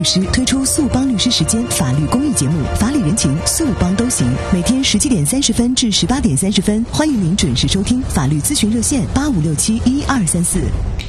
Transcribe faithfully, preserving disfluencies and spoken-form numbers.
律师推出速帮律师时间法律公益节目，法理人情，速帮都行。每天十七点三十分至十八点三十分，欢迎您准时收听。法律咨询热线八五六七一二三四。